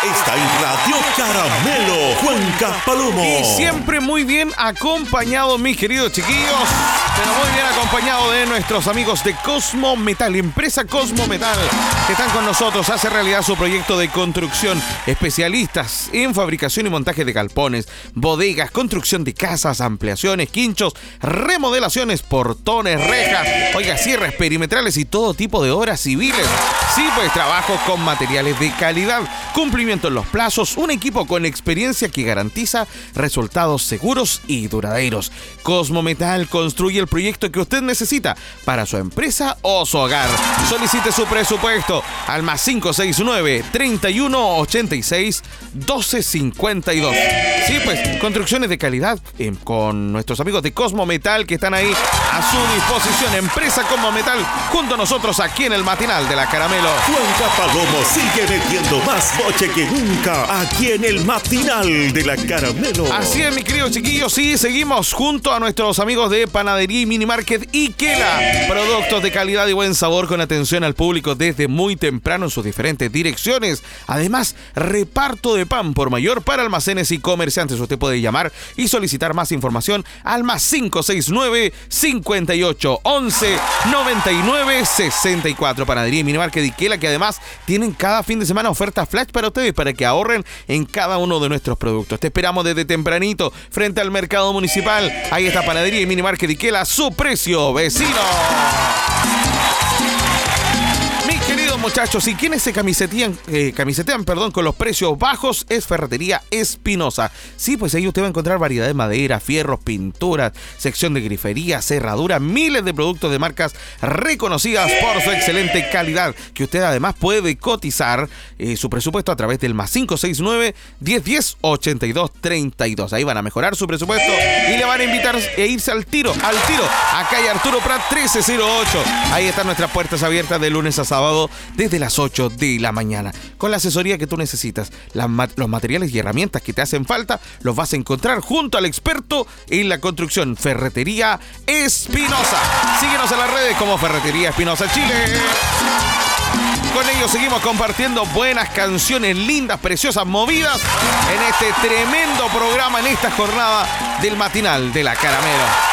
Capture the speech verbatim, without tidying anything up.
está en Radio Caramelo, Cuenca Palomo. Y siempre muy bien acompañado, mis queridos chiquillos, pero muy bien acompañado de nuestros amigos de Cosmo Metal, empresa Cosmo Metal, que están con nosotros, hace realidad su proyecto de construcción, especialistas en fabricación y montaje de galpones, bodegas, construcción de casas, ampliaciones, quinchos, remodelaciones, portones, rejas, oiga, cierres perimetrales y todo tipo de obras civiles. Sí, pues trabajo con materiales de calidad, cumplimiento en los plazos, un equipo con experiencia que garantiza resultados seguros y duraderos. Cosmo Metal construye el proyecto que usted necesita para su empresa o su hogar. Solicite su presupuesto al más cinco seis nueve, treinta y uno ochenta y seis, doce cincuenta y dos. Sí, pues construcciones de calidad eh, con nuestros amigos de Cosmo Metal que están ahí a su disposición. Empresa Cosmo Metal junto a nosotros aquí en el matinal de la Caramelo. Cuenca Palomo sigue metiendo más boche que nunca aquí en el matinal de la Caramelo. Así es, mi querido chiquillo, sí, seguimos junto a nuestros amigos de Panadería y Mini Market Ikela. Productos de calidad y buen sabor con atención al público desde muy temprano en sus diferentes direcciones. Además, reparto de pan por mayor para almacenes y comerciantes. Usted puede llamar y solicitar más información al más cinco seis nueve, cincuenta y ocho, once, noventa y nueve, sesenta y cuatro. Panadería y Mini Market Ikela, que además tienen cada fin de semana ofertas flash para ustedes, para que ahorren en cada uno de nuestros productos. Te esperamos desde tempranito frente al mercado municipal. Ahí está Panadería y Mini Market Ikela, su precio, vecino. Muchachos, y quienes se camisetean, eh, camisetean perdón, con los precios bajos es Ferretería Espinosa. Sí, pues ahí usted va a encontrar variedad de madera, fierros, pinturas, sección de grifería, cerradura, miles de productos de marcas reconocidas por su excelente calidad, que usted además puede cotizar eh, su presupuesto a través del más cinco seis nueve, diez diez, ochenta y dos, treinta y dos. Ahí van a mejorar su presupuesto y le van a invitar a irse al tiro, al tiro, a calle Arturo Prat trece cero ocho. Ahí están nuestras puertas abiertas de lunes a sábado, desde las ocho de la mañana. Con la asesoría que tú necesitas, la, los materiales y herramientas que te hacen falta, los vas a encontrar junto al experto en la construcción, Ferretería Espinosa. Síguenos en las redes como Ferretería Espinosa Chile. Con ellos seguimos compartiendo buenas canciones, lindas, preciosas, movidas en este tremendo programa, en esta jornada del matinal de la Caramelo.